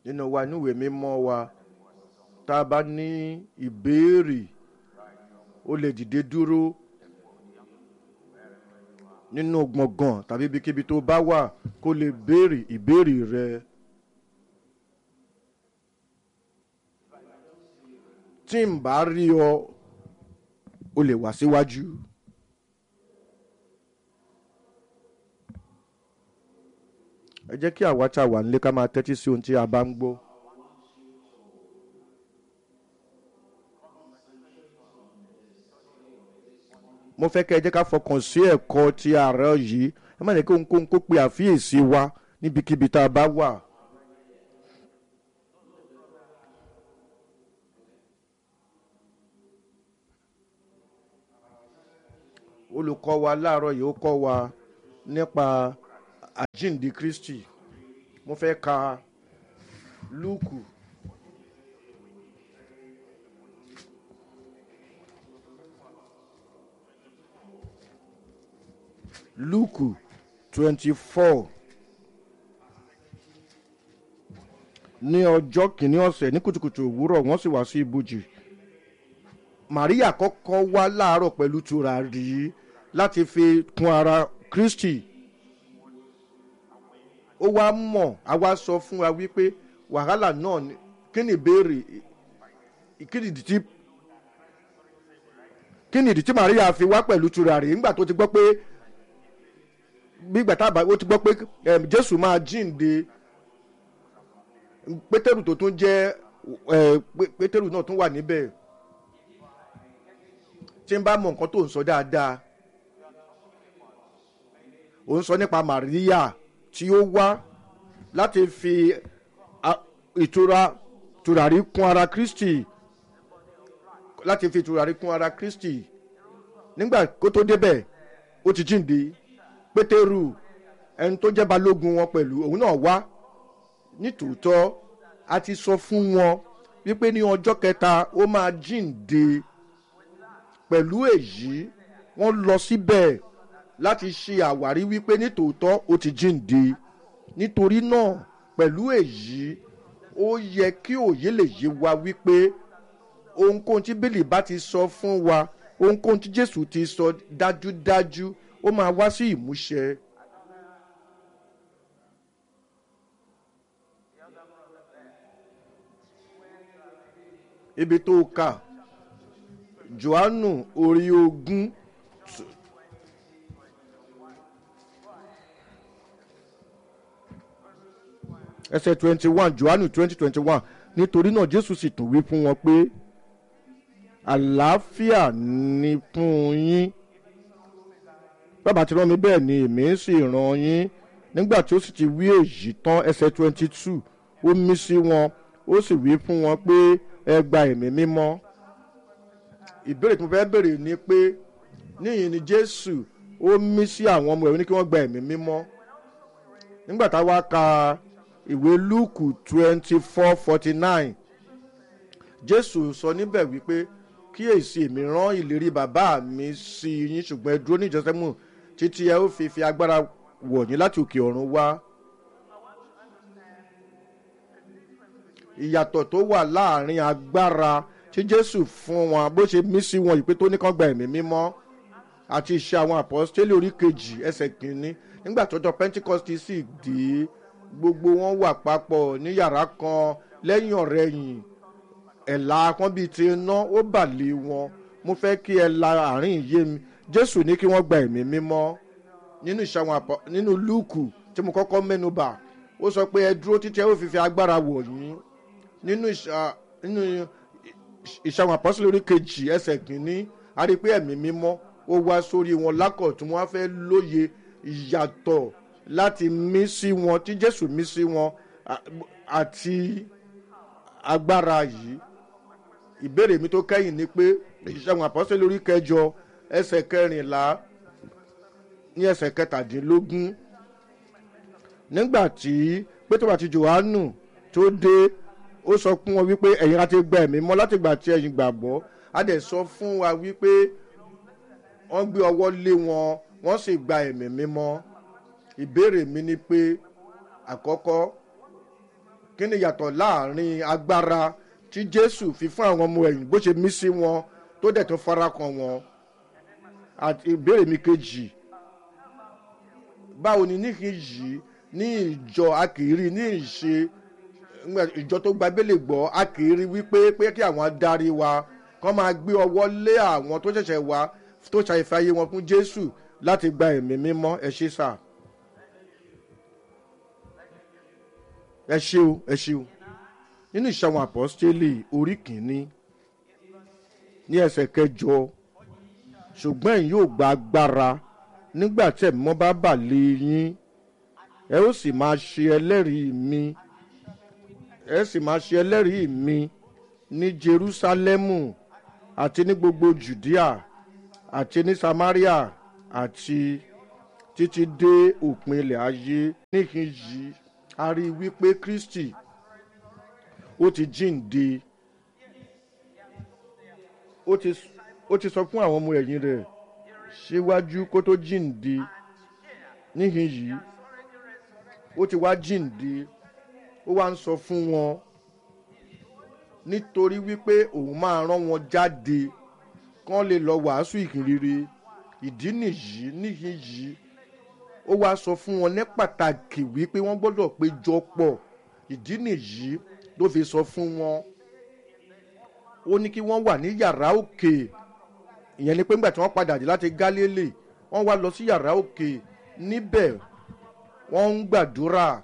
nínú wa níwèé mímọ́ wa tá a bá ní ìbéèrè ó lè dìde dúró nínú gbọ̀ngàn tàbí ibikíbi tó bá wà kó lè béèrè ìbéèrè rẹ. tí n bá rí ọ o lè wá síwájú. ẹ jẹ́ kí àwa tá a wà nílé ká máa tẹ́tí sí ohun tí a bá ń gbọ́. mo fẹ́ kẹ́ ẹ jẹ́ ká fọkàn sí ẹ̀kọ́ ti àárọ̀ yìí ẹ má ní kí ohunkóhun kó pe àfíyèsí wa níbikíbi tá a bá wà. olùkọ́ wa láàárọ̀ yìí ó kọ́ wa nípa àjíǹde Kristi. mo fẹ́ ka Lúùkù Lúùkù 24 ní ọjọ́ kìíní ọ̀sẹ̀ ní kùtùkùtù òwúrọ̀ wọ́n sì wá sí ibojì. Màríà kọ́kọ́ wá láàárọ̀ pẹ̀lú tùràrí láti fi kun ara Kristi. ó wá mọ̀ a wá sọ fún wa wípé wàhálà náà kí ni ìbéèrè kí ni ìdí tí Màríà fi wá pẹ̀lú tùràrí nígbà tó ti gbọ́ pé gbígbà tábà ó ti gbọ́ pé Jésù máa jíǹde. Pétérù tó tún jẹ́ Pétérù náà tún wà níbẹ̀. tí n bá mọ nǹkan tó ń sọ dáadáa ó ń sọ nípa Màríà tí ó wá láti fi tùràrí kún ara Kristi láti fi tùràrí kún ara Kristi. nígbà kó tó débẹ̀ ó ti jíǹde. Pétérù ẹni tó jẹ́ balógun wọn pẹ̀lú òun náà wá. nítòótọ́ a ti sọ fún wọn wípé ní ọjọ́ kẹta ó máa jíǹde. pẹ̀lú èyí wọ́n lọ síbẹ̀ láti ṣe àwárí wípé nítòótọ́ ó ti jíǹde. nítorí náà pẹ̀lú èyí ó yẹ kí òye lè yé wa wípé ohunkóhun tí Bíbélì bá ti sọ fún wa ohunkóhun tí Jésù ti sọ dájúdájú ó máa wá sí ìmúṣẹ. ibi tó kà Jòhánù orí 20 ẹsẹ̀ 21 Jòhánù 20:21 nítorí náà Jésù sì tún wí fún wọn pé àlàáfíà ni fún yín. bàbá ti rán mi bẹ́ẹ̀ ni èmi sì rán yín. nígbà tí ó sì ti wí èyí tán ẹsẹ̀ 22 ó mí sí wọn ó sì wí fún wọn pé ẹ gba ẹ̀mí mímọ́. ìbéèrè tí mo fẹ́ béèrè ni pé níyìn ni Jésù ó mí sí àwọn ọmọ ẹ̀ ní kí wọ́n gba ẹ̀mí mímọ́. nígbà tá a wá ka ìwé Lúùkù 24:49 Jésù sọ níbẹ̀ wípé kíyèsí èmi rán ìlérí bàbá mi sí yín ṣùgbọ́n ẹ dúró ní Jẹ́rúsálẹ́mù títí ẹ ó fi agbára wọ̀ yín láti òkè ọ̀run wá. ìyàtọ̀ tó wà láàrin agbára tí Jésù fún wọn bó ṣe mí sí wọn ìpè tó ní kán gba ẹ̀mí mímọ́ àti iṣẹ́ àwọn àpọ́stélì orí 2 ẹsẹ̀ 1 nígbà tọ́jọ́ Pentecost sì dé gbogbo wọn wà papọ̀ ní yàrá kan lẹ́yìn ọ̀rẹ̀yìn ẹ̀la kan bíi ti iná ó bà lé wọn. mo fẹ́ kí ẹ la àárín yé mi. Jésù ní kí wọ́n gba ẹ̀mí mímọ́ nínú Lúùkù tí mo kọ́kọ́ mẹ́nu bà ó sọ pé ẹ dúró títí ẹ ó fi agbára wọ̀ yín. nínú ìṣàwọn àpọ́sítélì orí 2 ẹsẹ̀ 1 a rí i pé ẹ̀mí mímọ́ ó wá sórí wọn lákọ̀tún wọn á fẹ́ lóye ìyàtọ̀ láti mí sí wọn tí Jésù mí sí wọn àti agbára yìí. ìbéèrè mi tó kẹ́yìn ni pé ìṣàwọn àpọ́sítélì orí 8 ẹsẹ̀ 14 ní ẹsẹ̀ 17 nígbà tí Pétérù àti Jòhánù tó dé ó sọ fún wọn wípé ẹ̀yin á ti gba ẹ̀mí mọ́ láti gbà tí ẹ̀yin gbàgbọ́. a dẹ̀ sọ fún wa wípé wọ́n gbé ọwọ́ lé wọn wọ́n sì gba ẹ̀mí mímọ́. ìbéèrè mi ni pé àkọ́kọ́ kí ni yàtọ̀ láàrin agbára tí Jésù fi fún àwọn ọmọ ẹ̀yìn bó ṣe mí sí wọn tó dẹ̀ tó farakàn wọn? Àti ìbéèrè mi kejì, báwo ni níhìn-yìí ní ìjọ a kì í rí ní ìṣe ìjọ tó gba Bíbélì gbọ́, a kì í rí wípé pé kí àwọn adarí wa kán máa gbé ọwọ́ lé àwọn tó ṣẹ̀ṣẹ̀ wá tó ṣàìfàyè wọn fún Jésù láti gba ẹ̀mí mímọ́. Ẹ ṣé sà, ẹ ṣé o, ẹ ṣé o. Nínú Ìṣe àwọn Àpọ́stélì orí kìíní ní ẹsẹ̀ 8, ṣùgbọ́n ẹ̀yin yóò gba agbára nígbà tí ẹ̀mí mímọ́ bá bà lé yín, ẹ ó sì máa ṣe ẹlẹ́rìí mi, ẹ sì máa ṣe ẹlẹ́rìí mi ní Jerúsálẹ́mù àti ní gbogbo Jùdíà àti ní Samaria àti títí dé òpin ilẹ̀ ayé. Níhìn-yìí a rí i wípé Kristi ó ti jíǹde, ó ti sọ fún àwọn ọmọ ẹ̀yìn rẹ̀ síwájú kó tó jíǹde. Níhìn-yìí ó ti wá jíǹde, ó wá ń sọ fún wọn nítorí wípé òun máa rán wọn jáde kán lè lọ wàásù ìhìnrere. Ìdí nìyí níhìn-yìí ó wá sọ fún wọn ní pàtàkì wípé wọ́n gbọ́dọ̀ péjọ pọ̀. Ìdí nìyí ló fi sọ fún wọn, ó ní kí wọ́n wà ní yàrá òkè. Ìyẹn ni pé nígbà tí wọ́n padà dé láti Gálílì, wọ́n wá lọ sí yàrá òkè, níbẹ̀ wọ́n ń gbàdúrà.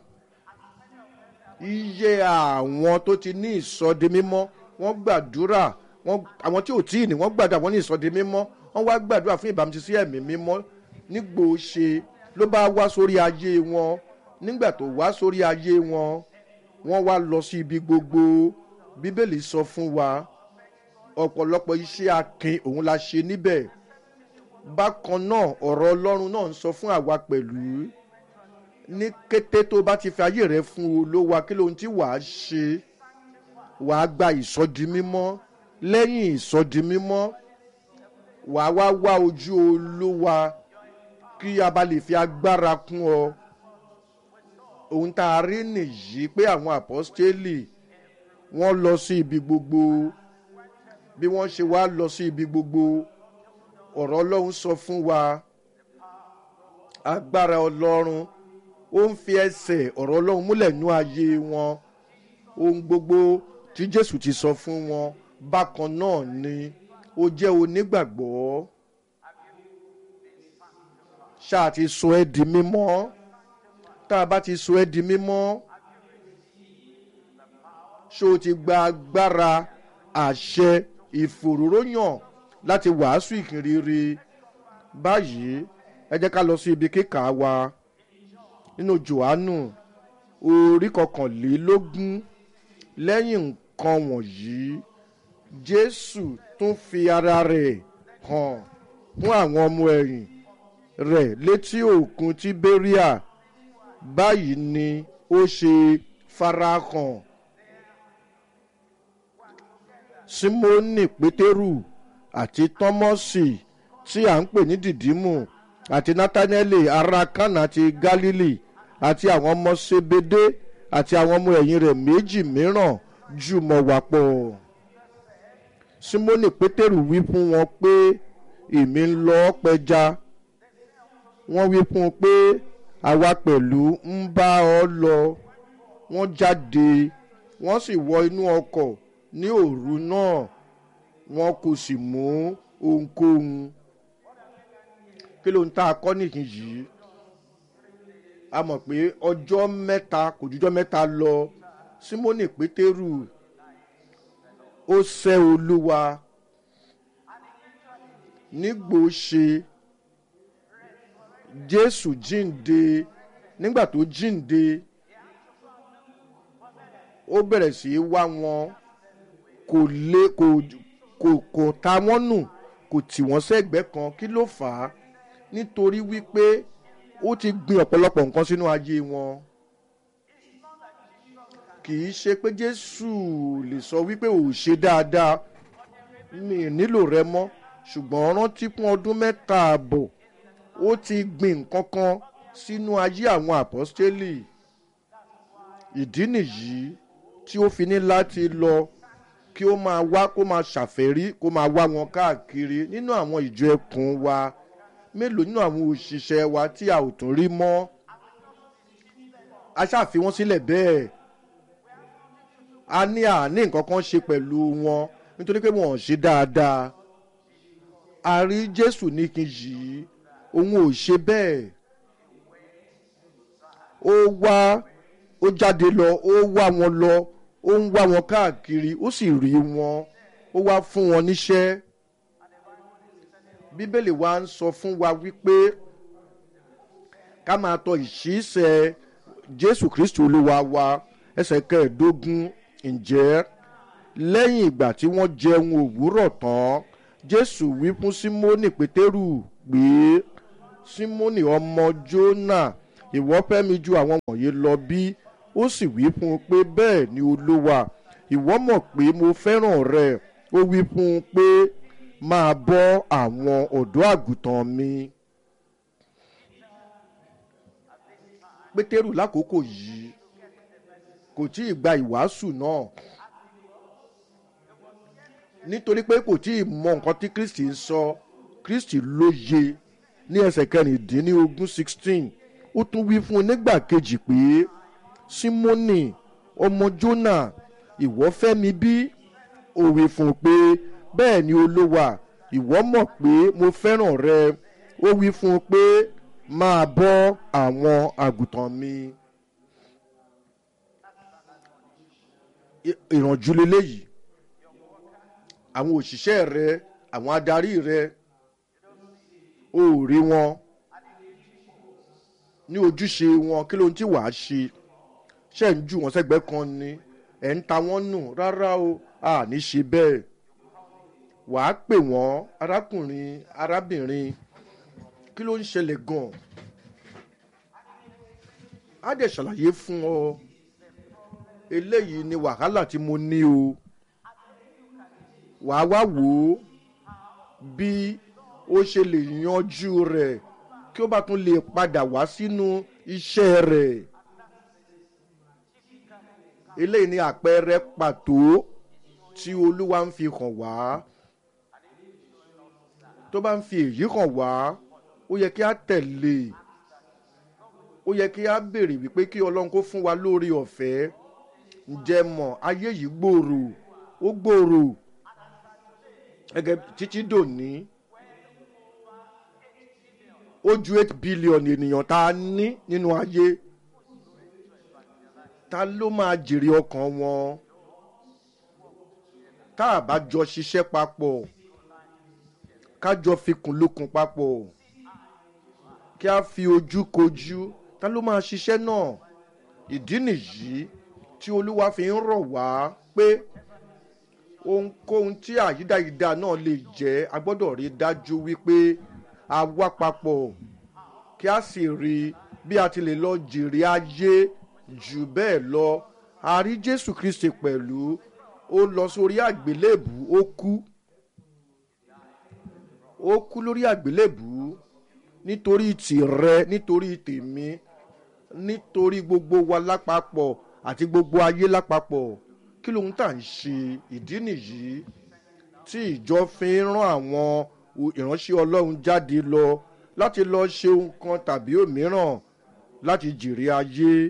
Iye àwọn tó ti ní ìsọdi mímọ́ wọ́n gbàdúrà, àwọn tí ò tí ì ní wọ́n gbàdúrà wọ́n ní ìsọdi mímọ́, wọ́n wá gbàdúrà fún ìbámuṣe ẹ̀mí mímọ́. Nígbò ṣe ló bá wá sórí ayé wọn. Nígbà tó wá sórí ayé wọn, wọ́n wá lọ sí ibi gbogbo. Bíbélì sọ fún wa ọ̀pọ̀lọpọ̀ iṣẹ́ akin òun la ṣe níbẹ̀. Bákan náà ọ̀rọ̀ Ọlọ́run náà ń sọ fún àwa pẹ̀lú, ní kété tó bá ti fi ayé rẹ fún Olúwa, kí lóhun tí wàá ṣe? Wàá gba ìsọdi mímọ́. Lẹ́yìn ìsọdi mímọ́, wàá wá wá ojú Olúwa kí a bá lè fi agbára kún ọ. Ohun tá a rí nìyí pé àwọn àpọ́stélì wọ́n lọ sí ibi gbogbo. Bí wọ́n ṣe wá lọ sí ibi gbogbo, ọ̀rọ̀ Ọlọ́run sọ fún wa agbára Ọlọ́run ó ń fi ẹsẹ̀ ọ̀rọ̀ Ọlọ́run múlẹ̀ nú ayé wọn. Ohun gbogbo tí Jésù ti sọ fún wọn bákan náà ni. Ó jẹ́ onígbàgbọ́, ṣáà ti sọ ẹ́ di mímọ́. Tá a bá ti sọ ẹ́ di mímọ́, ṣó ti gba agbára, àṣẹ, ìfòróróyàn láti wàásù ìhìnrere. Báyìí ẹ jẹ́ ká lọ sí ibi kíkà wa nínú Jòhánù orí 21. Lẹ́yìn nǹkan wọ̀nyí, Jésù tún fi ara rẹ̀ hàn fún àwọn ọmọ ẹ̀yìn rẹ̀ létí òkun Tíbéríà. Báyìí ni ó ṣe farahàn Símónì Pétérù àti Tọ́mọ́sì tí à ń pè ní Dìdímù àti Nátánẹ́lì ará Kánà ti Gálílì àti àwọn ọmọ Sebede àti àwọn ọmọ ẹ̀yìn rẹ̀ méjì mìíràn jùmọ̀ wà pọ̀. Símónì Pétérù wí fún wọn pé, èmi ń lọ pẹja. Wọ́n wí fún un pé, àwa pẹ̀lú ń bá ọ lọ. Wọ́n jáde, wọ́n sì wọ inú ọkọ̀ ní òru náà, wọn kò sì mú ohunkóhun. Kí ló ń tá a kọ́ nìyí? A mọ̀ pé ọjọ́ mẹ́ta kò jújọ́ mẹ́ta lọ, Símónì Pétérù ó sẹ́ Olúwa. Nígbò ṣe Jésù jíǹde. Nígbà tó jíǹde, ó bẹ̀rẹ̀ sí í wá wọn. Kò ta wọ́n nù, kò tì wọ́n sẹ́gbẹ̀ẹ́ kan. Kí ló fà á? Nítorí wípé ó ti gbin ọ̀pọ̀lọpọ̀ nǹkan sínú ayé wọn. Kì í ṣe pé Jésù lè sọ wípé ò ṣe dáadáa, mi nílò rẹ mọ́, ṣùgbọ́n rántí fún ọdún 3 àbọ̀ ó ti gbin nǹkan kan sínú ayé àwọn àpọ́stélì. ìdí nìyí tí ó fi ní láti lọ kí ó máa wá kó máa ṣàfẹ́rí kó máa wá wọn káàkiri nínú àwọn ìjọ ẹkùn wa. Mélòó nínú àwọn òṣìṣẹ́ wa tí a ò tún rí mọ́? A ṣàfi wọ́n sílẹ̀ bẹ́ẹ̀. A ní àní nǹkan kan ṣe pẹ̀lú wọn nítorí pé wọn ò ṣe dáadáa. A rí Jésù níkẹyìn, òun ò ṣe bẹ́ẹ̀. Ó wá, ó jáde lọ, ó wá wọn lọ, ó ń wá wọn káàkiri, ó sì rí wọn, ó wá fún wọn níṣẹ́. Bíbélì wa ń sọ fún wa wípé ká máa tọ ìṣísẹ̀ Jésù Kristi Olúwa wa. Ẹsẹ̀ 15. Ǹjẹ́ lẹ́yìn ìgbà tí wọ́n jẹun òwúrọ̀ tán, Jésù wí fún Símónì Pétérù pé, Símónì ọmọ Jónà, ìwọ fẹ́ mi ju àwọn wọ̀nyí lọ bí? Ó sì wí fún un pé, bẹ́ẹ̀ ni Olúwa, ìwọ mọ̀ pé mo fẹ́ràn rẹ. Ó wí fún un pé, máa bọ́ àwọn ọ̀dọ́ àgùntàn mi. Pétérù lákòókò yìí kò tí ì gba ìwàásù náà, nítorí pé kò tí ì mọ nǹkan tí Kristi ń sọ. Kristi lóye. Ní ẹsẹ̀ 16. Ó tún wí fún un nígbà kejì pé, Símónì ọmọ Jónà, ìwọ fẹ́ mi bí? Ó wí fún un pé, bẹ́ẹ̀ ni Olúwa, ìwọ mọ̀ pé mo fẹ́ràn rẹ. Ó wí fún un pé, máa bọ́ àwọn àgùntàn mi. Ìrànjú leléyìí. Àwọn òṣìṣẹ́ rẹ, àwọn adarí rẹ, ó rí wọn ní ojúṣe wọn. Kí ló ń tí wàá ṣe? Ṣé ń jù wọ́n sẹ́gbẹ́ kan ni? Ẹ̀ ń ta wọ́n nù? Rárá o, a ní ṣe bẹ́ẹ̀. Wàá pè wọ́n, arákùnrin, arábìnrin, kí ló ń ṣẹlẹ̀ gan-an? Á dẹ̀ ṣàlàyé fún ọ. Eléyìí ni wàhálà tí mo ní o. Wàá wá wò ó bí ó ṣe lè yanjú rẹ̀ kí ó bá tún lè padà wá sínú iṣẹ́ rẹ̀. Eléyìí ni àpẹẹrẹ pàtó tí Olúwa ń fi hàn wá. Tó bá ń fi èyí hàn wá, ó yẹ kí a tẹ̀lé. Ó yẹ kí a béèrè wípé kí Ọlọ́run kó fún wa lórí ọ̀fẹ́. Ǹjẹ́ mọ̀, ayé yìí gbòòrò, ó gbòòrò gẹ́gẹ́ títí dòní. Ó ju 8 billion ènìyàn tá a ní nínú ayé. Ta ló máa jèrè ọkàn wọn? Tá a bá jọ ṣiṣẹ́ papọ̀, ká jọ fikùnlukùn papọ̀, kí a fi ojú kojú, ta ló máa ṣiṣẹ́ náà? Ìdí nìyí tí Olúwa fi ń rọ̀ wá pé ohunkóhun tí àyídáyidá náà lè jẹ́, a gbọ́dọ̀ rí dájú wípé a wá papọ̀, kí a sì rí bí a ti lè lọ jèrè ayé jù bẹ́ẹ̀ lọ. A rí Jésù Kristi pẹ̀lú, ó lọ sórí àgbélébù, ó kú lórí àgbélébù nítorí tìrẹ, nítorí tèmi, nítorí gbogbo wa lápapọ̀ àti gbogbo ayé lápapọ̀. Kí lóhun tá à ń ṣe? Ìdí nìyí tí ìjọ fi ń rán àwọn ìránṣẹ́ Ọlọ́run jáde lọ láti lọ ṣe ohun kan tàbí òmíràn láti jèrè ayé.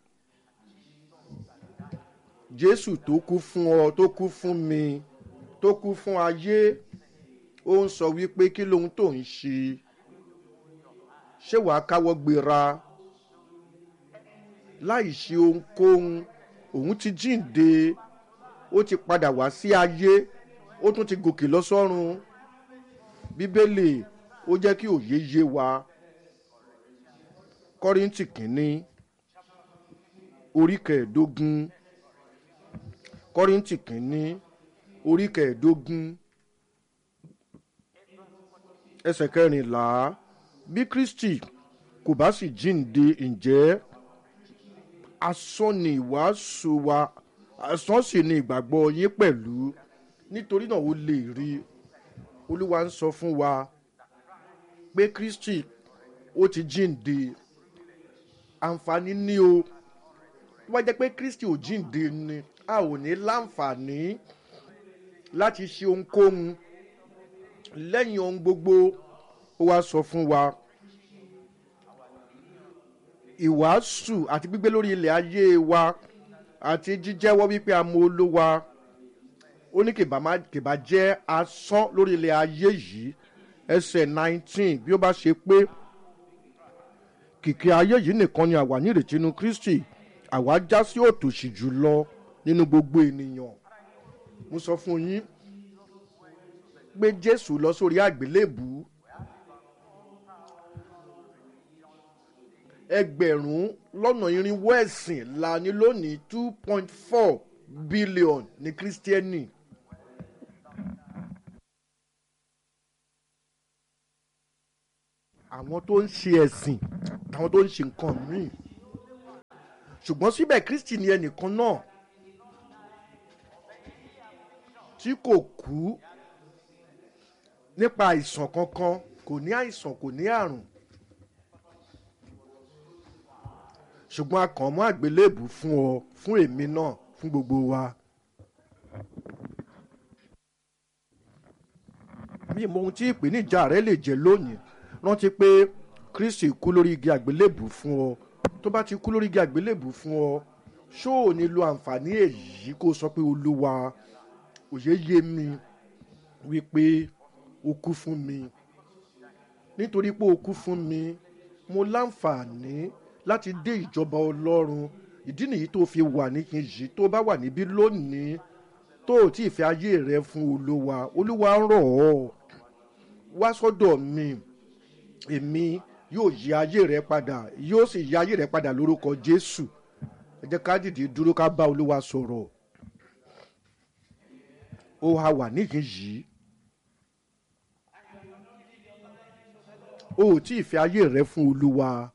Jésù tó kú fún ọ, tó kú fún mi, tó kú fún ayé, ó ń sọ wípé kí lóhun tó ń ṣe? Ṣé wàá káwọ́ gbéra láì ṣe ohunkóhun? Òun ti jíǹde, ó ti padà wá sí ayé, ó tún ti gòkè lọ sọ́run. Bíbélì ó jẹ́ kí òye yé wa. Kọ́ríńtì kínní orí 15. Kọ́ríńtì kínní orí 15 ẹsẹ̀ 14. Bí Kristi kò bá sì jíǹde, ǹjẹ́ asán ni ìwàásù wa, asán sì ni ìgbàgbọ́ yín pẹ̀lú. Nítorí náà ó lè rí, Olúwa ń sọ fún wa pé Kristi ó ti jíǹde. Àǹfààní ní o tó bá jẹ́ pé Kristi ò jíǹde ni a ò ní láǹfààní láti ṣe ohunkóhun. Lẹ́yìn ohun gbogbo ó wá sọ fún wa ìwàásù àti gbígbé lórí ilẹ̀ ayé wa àti jíjẹ́wọ́ wípé a mọ Olúwa. Ó ní kìbá jẹ́ asán lórí ilẹ̀ ayé yìí. Ẹsẹ̀ 19 bí ó bá ṣe pé kìkì ayé yìí nìkan ni àwa ní ìrètí nínú Kristi, àwa já sí òtòṣì jùlọ nínú gbogbo ènìyàn. Mo sọ fún yín pé Jésù lọ sórí àgbélébùú. Ẹgbẹ̀rún lọ́nà irinwó ẹ̀sìn la ní lónìí 2.4 billion ní Kírísítíẹ́nì. Àwọn tó ń ṣe ẹ̀sìn, àwọn tó ń ṣe nǹkan míì. Ṣùgbọ́n síbẹ̀ Kristi ni ẹnìkan náà tí kò kú nípa àìsàn kankan, kò ní àìsàn, kò ní àrùn. Ṣùgbọ́n a kàn mọ́ àgbélébù fún ọ, fún èmi náà, fún gbogbo wa. Bí mo ohun tí ìpèníjà rẹ lè jẹ lónìí, rántí pé Kristi kú lórí igi àgbélébù fún ọ. Tó bá ti kú lórí igi àgbélébù fún ọ, ṣó ò ní lo àǹfààní èyí kó sọ pé Olúwa, òye yé mi wípé o kú fún mi. Nítorí pé o kú fún mi, mo láǹfààní láti dé ìjọba Ọlọ́run. Ìdí nìyí tó fi wà níkejì. Tó bá wà níbí lónìí tó ò tí ì fi ayé rẹ fún Olúwa, Olúwa ń rọ̀ ọ́ wá sọ́dọ̀ mi. Èmi yóò yí ayé rẹ padà, yóò sì yí ayé rẹ padà lórúkọ Jésù. Ẹ jẹ́ ká dìde dúró ká bá Olúwa sọ̀rọ̀. Ó ha wà níkejì. O ò tí ì fi ayé rẹ fún Olúwa.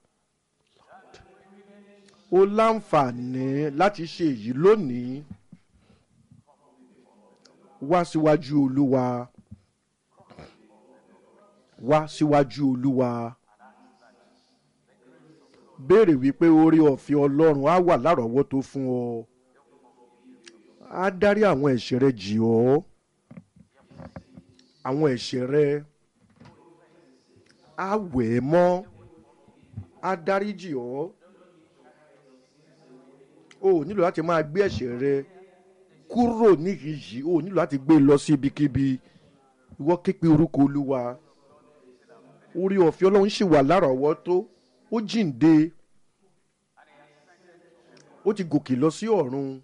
O láǹfààní láti ṣe èyí lónìí. Wá síwájú Olúwa. Wá síwájú Olúwa. Béèrè wípé oore ọ̀fẹ́ Ọlọ́run á wà lárọ̀ọ́wọ́tó fún ọ. Á dárí àwọn ẹ̀ṣẹ̀ rẹ jì ọ́. Àwọn ẹ̀ṣẹ̀ rẹ á wẹ̀ ẹ́ mọ́. Á dáríjì ọ́. O ò nílò láti máa gbé ẹ̀ṣẹ̀ rẹ kúrò níhìyí. O ò nílò láti gbé lọ sí ibikíbi. Ìwọ ké pe orúkọ Olúwa. Oore ọ̀fẹ́ Ọlọ́run ṣì wà lárọ̀ọ́wọ́tó. Ó jíǹde. Ó ti gòkè lọ sí ọ̀run.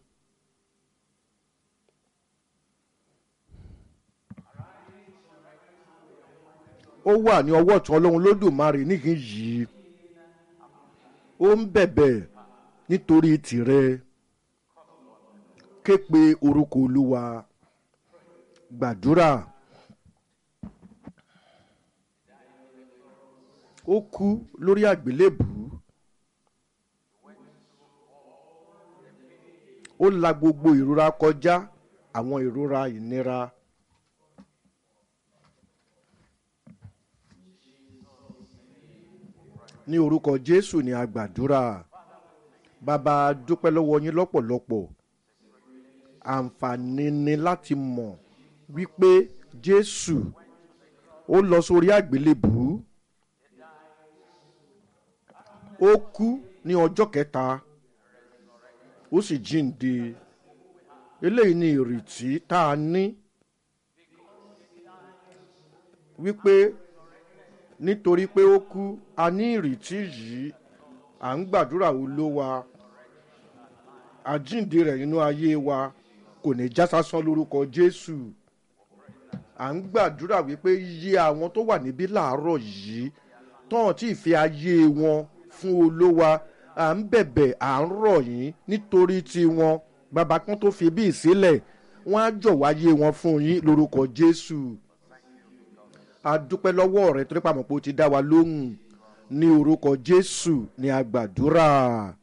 Ó wà ní ọwọ́ ọ̀tún Ọlọ́run Olódùmarè níhìn-ín. Ó ń bẹ̀bẹ̀ nítorí tìrẹ. Ké pe orúkọ Olúwa. Gbàdúrà. Ó kú lórí àgbélébùú. Ó la gbogbo ìrora kọjá, àwọn ìrora ìnira. Ní orúkọ Jésù ni a gbàdúrà. Bàbá dúpẹ́ lọ́wọ́ yín lọ́pọ̀lọpọ̀. Àǹfààní ni láti mọ̀ wípé Jésù ó lọ sórí àgbélébùú. Ó kú ní ọjọ́ kẹta. Ó sì jíǹde. Eléyìí ni ìrètí tá a ní. Wípé nítorí pé ó kú, a ní ìrètí yìí. À ń gbàdúrà Olúwa. Àjíǹde rẹ̀ nínú ayé wa kò ní já sásán lórúkọ Jésù. À ń gbàdúrà wípé iye àwọn tó wà níbí láàárọ̀ yìí tán tí ì fi ayé wọn fún Olúwa, à ń bẹ̀bẹ̀, à ń rọ̀ yín nítorí tiwọn. Bàbá kan tó fi bí ìsílẹ̀, wọ́n á jọ̀wọ́ ayé wọn fún yín lórúkọ Jésù. A dúpẹ́ lọ́wọ́ rẹ torí pàmò pé o ti dá wa lóhùn. Ní orúkọ Jésù ni a gbàdúrà.